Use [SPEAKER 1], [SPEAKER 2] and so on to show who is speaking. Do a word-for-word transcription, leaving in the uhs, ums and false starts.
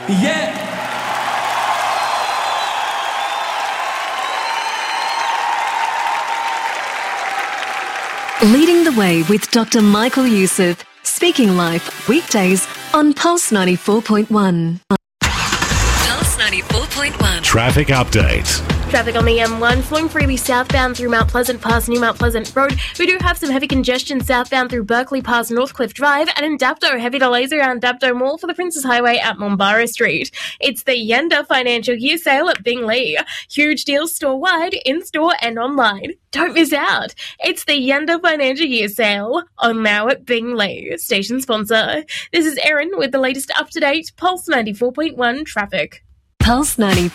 [SPEAKER 1] Yeah.
[SPEAKER 2] Leading the way with Doctor Michael Youssef, speaking live weekdays on Pulse ninety-four point one. Pulse ninety-four point one.
[SPEAKER 3] Traffic update.
[SPEAKER 4] Traffic on the M one flowing freely southbound through Mount Pleasant past New Mount Pleasant Road. We do have some heavy congestion southbound through Berkeley past Northcliffe Drive, and in Dapto, heavy delays around Dapto Mall for the Princes Highway at Mombara Street. It's the Yenda Financial Year Sale at Bingley. Huge deals store-wide, in-store and online. Don't miss out. It's the Yenda Financial Year Sale on now at Bingley. Station sponsor. This is Erin with the latest up-to-date Pulse ninety-four point one traffic.
[SPEAKER 2] Pulse ninety.